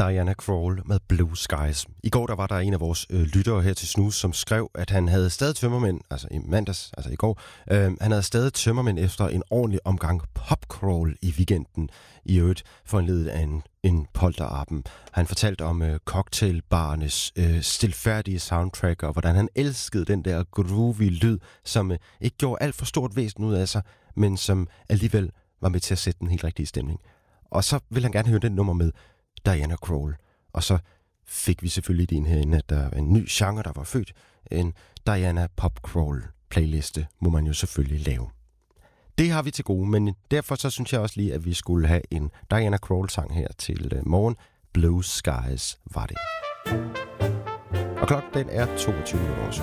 Diana Krall med Blue Skies. I går der var der en af vores lyttere her til Snus, som skrev, at han havde stadig tømmermænd, altså i mandags, altså i går, han havde stadig tømmermænd efter en ordentlig omgang popcrawl i weekenden, i øvrigt foranledet af en polterappen. Han fortalte om cocktailbarnes stilfærdige soundtrack, og hvordan han elskede den der groovy lyd, som ikke gjorde alt for stort væsen ud af sig, men som alligevel var med til at sætte den helt rigtige stemning. Og så ville han gerne høre den nummer med Diana Krall. Og så fik vi selvfølgelig idéen herinde, at der er en ny genre, der var født. En Diana Pop Crawl playliste må man jo selvfølgelig lave. Det har vi til gode, men derfor så synes jeg også lige, at vi skulle have en Diana Krall sang her til morgen. Blue Skies var det. Og klokken den er 22 minutter.